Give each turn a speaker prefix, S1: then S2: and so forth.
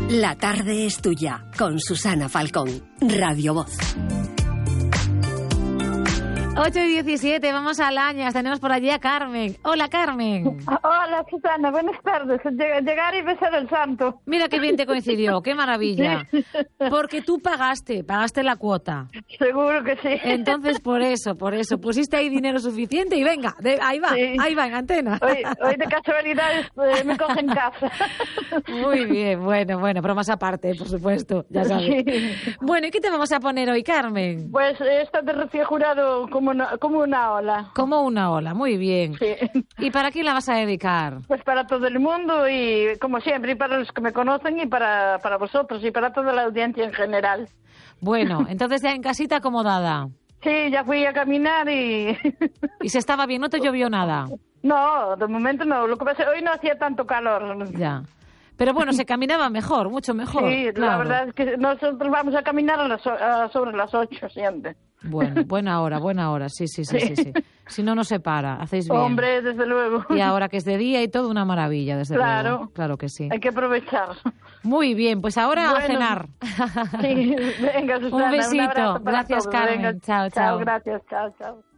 S1: La tarde es tuya, con Susana Falcón, Radio Voz.
S2: 8:17, vamos a Lañas, tenemos por allí a Carmen. Hola, Carmen.
S3: Hola, Susana, buenas tardes. Llegar y besar el santo.
S2: Mira qué bien te coincidió, qué maravilla. Porque tú pagaste la cuota.
S3: Seguro que sí.
S2: Entonces, por eso, pusiste ahí dinero suficiente y venga, ahí va, en antena.
S3: Hoy de casualidad me coge en casa.
S2: Muy bien, bueno, bromas aparte, por supuesto, ya sabes. Sí. Bueno, ¿y qué te vamos a poner hoy, Carmen?
S3: Pues esta de recién jurado como una ola.
S2: Como una ola, muy bien.
S3: Sí.
S2: ¿Y para quién la vas a dedicar?
S3: Pues para todo el mundo y, como siempre, y para los que me conocen y para vosotros y para toda la audiencia en general.
S2: Bueno, entonces ya en casita acomodada.
S3: Sí, ya fui a caminar y...
S2: ¿Y se estaba bien? ¿No te llovió nada?
S3: No, de momento no. Lo que pasa es que hoy no hacía tanto calor.
S2: Ya. Pero bueno, se caminaba mejor, mucho mejor.
S3: Sí, claro. La verdad es que nosotros vamos a caminar sobre las 8 siempre.
S2: Bueno, buena hora, sí. Si no, no se para, hacéis bien.
S3: Hombre, desde luego.
S2: Y ahora que es de día y todo, una maravilla, desde luego. Claro que sí.
S3: Hay que aprovechar.
S2: Muy bien, pues ahora a cenar.
S3: Sí, venga, Susana,
S2: un besito.
S3: Un abrazo para
S2: gracias,
S3: todos.
S2: Carmen.
S3: Venga,
S2: chao.
S3: Gracias, chao.